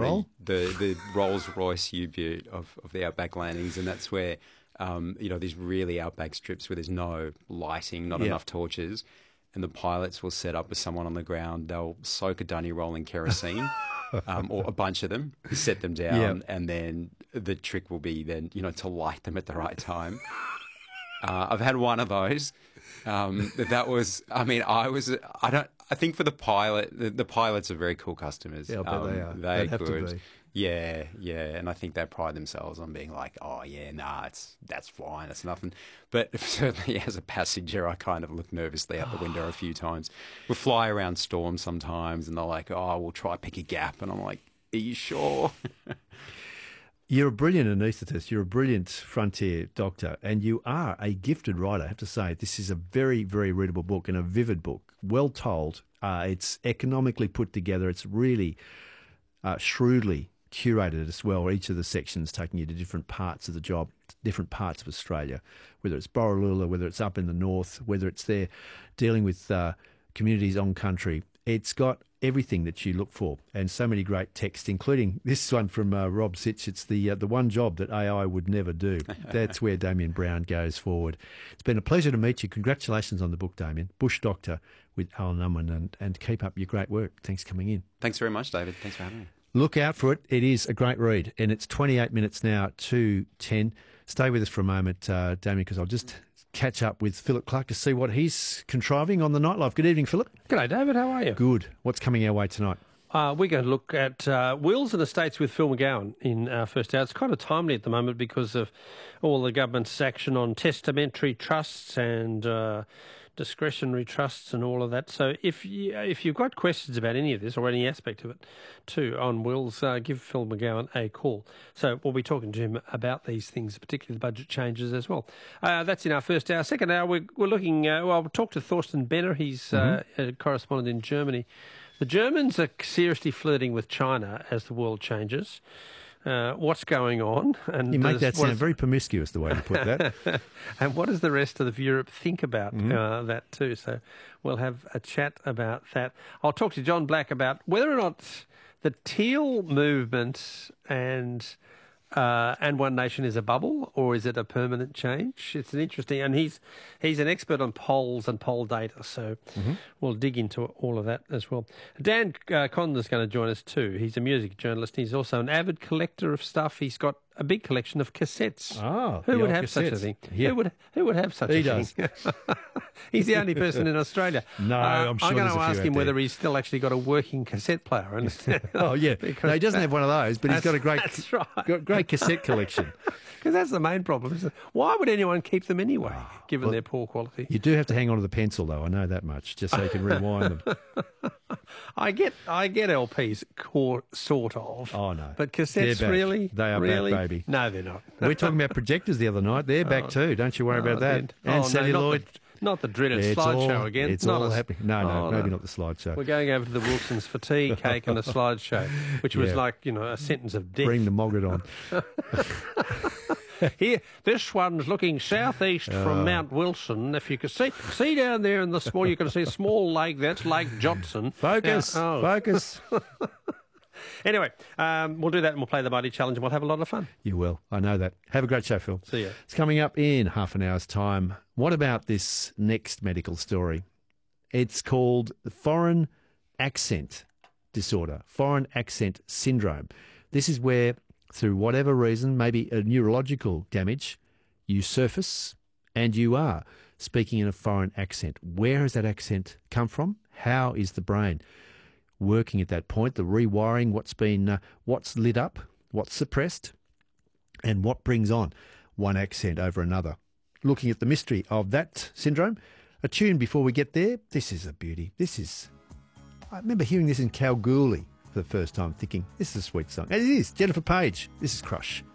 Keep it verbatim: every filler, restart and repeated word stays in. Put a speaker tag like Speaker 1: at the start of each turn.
Speaker 1: roll?
Speaker 2: The, the, the Rolls-Royce U-Butte of, of the outback landings, and that's where, um, you know, these really outback strips where there's no lighting, not
Speaker 1: Yeah.
Speaker 2: enough torches, and the pilots will set up with someone on the ground. They'll soak a dunny roll in kerosene, um, or a bunch of them, set them down,
Speaker 1: Yeah.
Speaker 2: and then the trick will be then, you know, to light them at the right time. Uh, I've had one of those. Um, that was, I mean, I was, I don't, I think for the pilot, the, the pilots are very cool customers.
Speaker 1: Yeah, I bet
Speaker 2: um,
Speaker 1: they are.
Speaker 2: They're
Speaker 1: They'd have to
Speaker 2: good.
Speaker 1: be.
Speaker 2: Yeah, yeah, and I think they pride themselves on being like, oh yeah, nah, it's that's fine, it's nothing. But certainly as a passenger, I kind of look nervously out the window a few times. We fly around storms sometimes, and they're like, oh, we'll try pick a gap, and I'm like, are you sure?
Speaker 1: You're a brilliant anaesthetist. You're a brilliant frontier doctor, and you are a gifted writer. I have to say, this is a very, very readable book and a vivid book, well told. Uh, it's economically put together. It's really uh, shrewdly curated as well. Each of the sections taking you to different parts of the job, different parts of Australia, whether it's Borroloola, whether it's up in the north, whether it's there dealing with uh, communities on country. It's got everything that you look for, and so many great texts, including this one from uh, Rob Sitch. It's the uh, the one job that A I would never do. That's where Damien Brown goes forward. It's been a pleasure to meet you. Congratulations on the book, Damien. Bush Doctor with Alan Unwin, and, and keep up your great work. Thanks for coming in.
Speaker 2: Thanks very much, David. Thanks for having me.
Speaker 1: Look out for it. It is a great read, and it's twenty-eight minutes now to ten. Stay with us for a moment, uh, Damien, because I'll just catch up with Philip Clark to see what he's contriving on the nightlife. Good evening, Philip.
Speaker 3: G'day, David. How are you?
Speaker 1: Good. What's coming our way tonight?
Speaker 3: Uh, we're going to look at uh, Wills and Estates with Phil McGowan in our first hour. It's kind of timely at the moment because of all the government's action on testamentary trusts and uh, discretionary trusts and all of that. So if, you, if you've got questions about any of this or any aspect of it too on wills, uh, give Phil McGowan a call. So we'll be talking to him about these things, particularly the budget changes as well. Uh, that's in our first hour. Second hour, we're, we're looking, uh, well, we'll talk to Thorsten Benner. He's mm-hmm. uh, a correspondent in Germany. The Germans are seriously flirting with China as the world changes. Uh, what's going on? And
Speaker 1: you make
Speaker 3: does,
Speaker 1: that sound
Speaker 3: is,
Speaker 1: very promiscuous, the way to put that.
Speaker 3: And what does the rest of Europe think about
Speaker 1: mm-hmm.
Speaker 3: uh, that too? So we'll have a chat about that. I'll talk to John Black about whether or not the teal movement and uh, and One Nation is a bubble, or is it a permanent change? It's an interesting, and he's he's an expert on polls and poll data, so mm-hmm. we'll dig into all of that as well. Dan uh, Connor's going to join us too. He's a music journalist. He's also an avid collector of stuff. He's got a big collection of cassettes.
Speaker 1: Oh,
Speaker 3: who would have
Speaker 1: cassettes.
Speaker 3: such a thing?
Speaker 1: Yeah.
Speaker 3: Who would who would have such
Speaker 1: he
Speaker 3: a
Speaker 1: does.
Speaker 3: thing? He's the only person in Australia.
Speaker 1: No,
Speaker 3: uh,
Speaker 1: I'm sure
Speaker 3: I'm going
Speaker 1: there's
Speaker 3: to
Speaker 1: a few
Speaker 3: ask
Speaker 1: out
Speaker 3: him
Speaker 1: there.
Speaker 3: whether he's still actually got a working cassette player. And
Speaker 1: oh yeah, no, he doesn't have one of those, but he's got a great,
Speaker 3: that's right.
Speaker 1: got great cassette collection.
Speaker 3: Because that's the main problem. Isn't it? Why would anyone keep them anyway,
Speaker 1: oh,
Speaker 3: given
Speaker 1: well,
Speaker 3: their poor quality?
Speaker 1: You do have to hang on to the pencil, though. I know that much, just so you can rewind them.
Speaker 3: I get, I get L Ps, core, sort of.
Speaker 1: Oh no,
Speaker 3: but cassettes,
Speaker 1: they're back.
Speaker 3: really,
Speaker 1: They are
Speaker 3: really?
Speaker 1: back, baby.
Speaker 3: No, they're not.
Speaker 1: We were talking about projectors the other night. They're back
Speaker 3: oh,
Speaker 1: too. Don't you worry
Speaker 3: oh,
Speaker 1: about that.
Speaker 3: Did.
Speaker 1: And
Speaker 3: oh,
Speaker 1: celluloid.
Speaker 3: No, not, the, not the dreaded
Speaker 1: it's
Speaker 3: slideshow
Speaker 1: all,
Speaker 3: again.
Speaker 1: It's
Speaker 3: not
Speaker 1: all
Speaker 3: a,
Speaker 1: happening. No, no,
Speaker 3: oh,
Speaker 1: maybe
Speaker 3: no.
Speaker 1: not the slideshow.
Speaker 3: We're going over to the Wilsons for tea, cake, and a slideshow, which was
Speaker 1: Yeah.
Speaker 3: like you know a sentence of death.
Speaker 1: Bring the Mogget on.
Speaker 3: Here, this one's looking southeast
Speaker 1: Oh.
Speaker 3: from Mount Wilson. If you can see, see down there in the small, you can see a small lake. That's Lake Johnson.
Speaker 1: Focus,
Speaker 3: Now, oh.
Speaker 1: focus.
Speaker 3: Anyway, um, we'll do that and we'll play the Mighty Challenge and we'll have a lot of fun.
Speaker 1: You will. I know that. Have a great show, Phil.
Speaker 3: See ya.
Speaker 1: It's coming up in half an hour's time. What about this next medical story? It's called foreign accent disorder, foreign accent syndrome. This is where, through whatever reason, maybe a neurological damage, you surface and you are speaking in a foreign accent. Where has that accent come from? How is the brain working at that point? The rewiring, what's been, uh, what's lit up, what's suppressed, and what brings on one accent over another. Looking at the mystery of that syndrome. A tune before we get there. This is a beauty. This is, I remember hearing this in Kalgoorlie for the first time, thinking, this is a sweet song. And it is. Jennifer Page. This is Crush.